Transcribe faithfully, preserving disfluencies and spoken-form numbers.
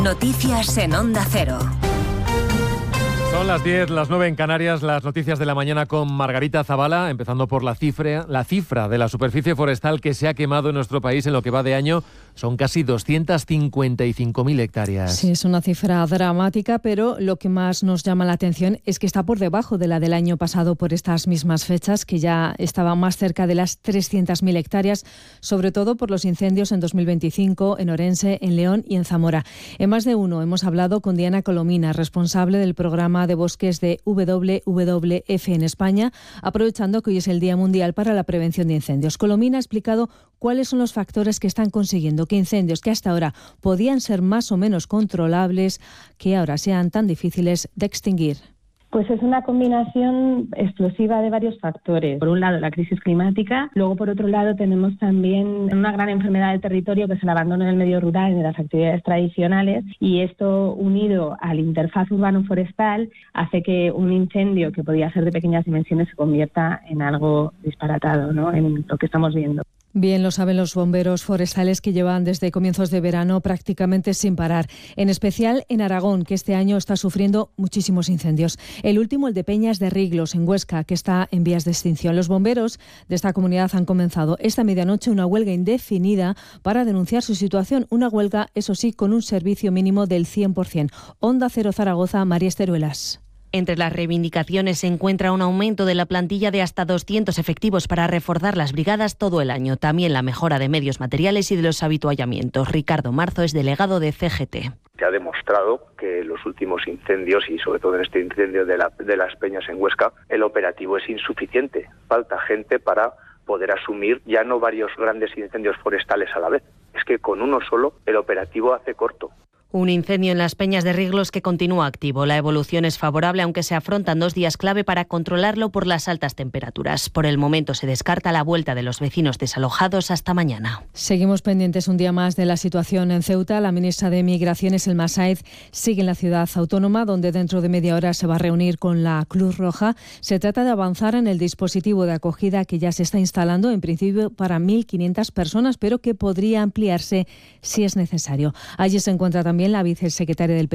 Noticias en Onda Cero. Son las diez, las nueve en Canarias, las noticias de la mañana con Margarita Zavala, empezando por la cifra, la cifra de la superficie forestal que se ha quemado en nuestro país en lo que va de año. Son casi doscientas cincuenta y cinco mil hectáreas. Sí, es una cifra dramática, pero lo que más nos llama la atención es que está por debajo de la del año pasado por estas mismas fechas, que ya estaba más cerca de las trescientas mil hectáreas, sobre todo por los incendios en dos mil veinticinco en Orense, en León y en Zamora. En más de uno hemos hablado con Diana Colomina, responsable del programa de bosques de W W F en España, aprovechando que hoy es el Día Mundial para la Prevención de Incendios. Colomina ha explicado cuáles son los factores que están consiguiendo que incendios que hasta ahora podían ser más o menos controlables, que ahora sean tan difíciles de extinguir. Pues es una combinación explosiva de varios factores. Por un lado, la crisis climática. Luego, por otro lado, tenemos también una gran enfermedad del territorio, que es el abandono del medio rural y de las actividades tradicionales. Y esto, unido al interfaz urbano-forestal, hace que un incendio que podía ser de pequeñas dimensiones se convierta en algo disparatado, ¿no?, en lo que estamos viendo. Bien lo saben los bomberos forestales, que llevan desde comienzos de verano prácticamente sin parar, en especial en Aragón, que este año está sufriendo muchísimos incendios. El último, el de Peñas de Riglos, en Huesca, que está en vías de extinción. Los bomberos de esta comunidad han comenzado esta medianoche una huelga indefinida para denunciar su situación. Una huelga, eso sí, con un servicio mínimo del cien por ciento. Onda Cero Zaragoza, María Esteruelas. Entre las reivindicaciones se encuentra un aumento de la plantilla de hasta doscientos efectivos para reforzar las brigadas todo el año. También la mejora de medios materiales y de los habituallamientos. Ricardo Marzo es delegado de C G T. Se ha demostrado que los últimos incendios, y sobre todo en este incendio de, la, de las Peñas en Huesca, el operativo es insuficiente. Falta gente para poder asumir ya no varios grandes incendios forestales a la vez. Es que con uno solo el operativo hace corto. Un incendio en las Peñas de Riglos que continúa activo. La evolución es favorable, aunque se afrontan dos días clave para controlarlo por las altas temperaturas. Por el momento se descarta la vuelta de los vecinos desalojados hasta mañana. Seguimos pendientes un día más de la situación en Ceuta. La ministra de Migraciones, Elma Sáez, sigue en la ciudad autónoma, donde dentro de media hora se va a reunir con la Cruz Roja. Se trata de avanzar en el dispositivo de acogida que ya se está instalando, en principio para mil quinientas personas, pero que podría ampliarse si es necesario. Allí se encuentra también la vicesecretaria del